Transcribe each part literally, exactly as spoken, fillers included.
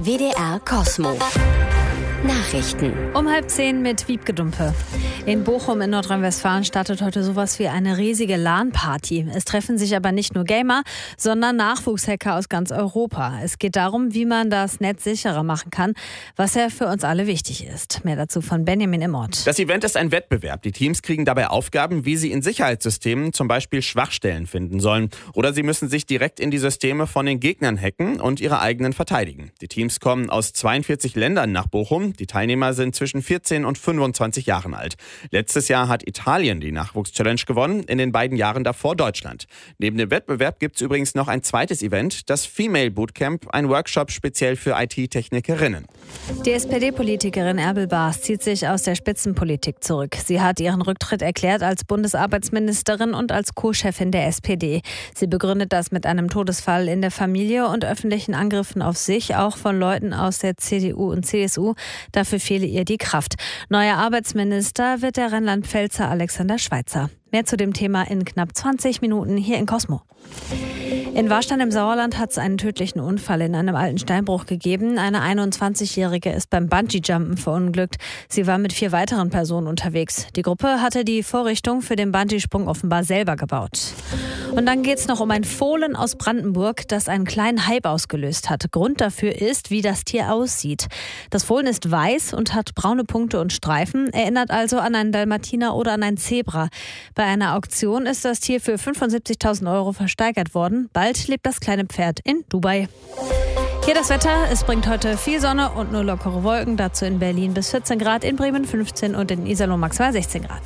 W D R Kosmo. Nachrichten. Um halb zehn mit Wiebke Dumpe. In Bochum in Nordrhein-Westfalen startet heute sowas wie eine riesige LAN-Party. Es treffen sich aber nicht nur Gamer, sondern Nachwuchshacker aus ganz Europa. Es geht darum, wie man das Netz sicherer machen kann, was ja für uns alle wichtig ist. Mehr dazu von Benjamin Immort. Das Event ist ein Wettbewerb. Die Teams kriegen dabei Aufgaben, wie sie in Sicherheitssystemen zum Beispiel Schwachstellen finden sollen. Oder sie müssen sich direkt in die Systeme von den Gegnern hacken und ihre eigenen verteidigen. Die Teams kommen aus zweiundvierzig Ländern nach Bochum. Die Teilnehmer sind zwischen vierzehn und fünfundzwanzig Jahren alt. Letztes Jahr hat Italien die Nachwuchs-Challenge gewonnen, in den beiden Jahren davor Deutschland. Neben dem Wettbewerb gibt es übrigens noch ein zweites Event, das Female Bootcamp, ein Workshop speziell für I T-Technikerinnen. Die S P D-Politikerin Erbel Bas zieht sich aus der Spitzenpolitik zurück. Sie hat ihren Rücktritt erklärt als Bundesarbeitsministerin und als Co-Chefin der S P D. Sie begründet das mit einem Todesfall in der Familie und öffentlichen Angriffen auf sich, auch von Leuten aus der C D U und C S U. Dafür fehle ihr die Kraft. Neuer Arbeitsminister wird der Rheinland-Pfälzer Alexander Schweitzer. Mehr zu dem Thema in knapp zwanzig Minuten hier in Kosmo. In Warstein im Sauerland hat es einen tödlichen Unfall in einem alten Steinbruch gegeben. Eine einundzwanzigjährige ist beim Bungee-Jumpen verunglückt. Sie war mit vier weiteren Personen unterwegs. Die Gruppe hatte die Vorrichtung für den Bungee-Sprung offenbar selber gebaut. Und dann geht es noch um ein Fohlen aus Brandenburg, das einen kleinen Hype ausgelöst hat. Grund dafür ist, wie das Tier aussieht. Das Fohlen ist weiß und hat braune Punkte und Streifen, erinnert also an einen Dalmatiner oder an ein Zebra. Bei einer Auktion ist das Tier für fünfundsiebzigtausend Euro versteigert worden. Bald lebt das kleine Pferd in Dubai. Hier das Wetter. Es bringt heute viel Sonne und nur lockere Wolken. Dazu in Berlin bis vierzehn Grad, in Bremen fünfzehn und in Iserlohn maximal sechzehn Grad.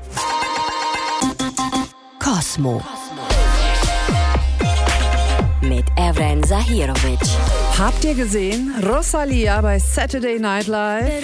Kosmo. Mit Evren Zahirovic. Habt ihr gesehen? Rosalia bei Saturday Night Live?